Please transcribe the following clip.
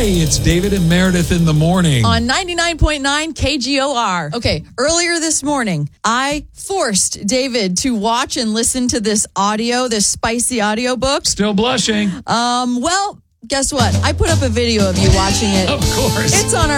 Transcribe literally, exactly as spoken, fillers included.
Hey, it's David and Meredith in the morning. On ninety-nine point nine K G O R. Okay, earlier this morning, I forced David to watch and listen to this audio, this spicy audio book. Still blushing. Um, well, guess what? I put up a video of you watching it. Of course. It's on our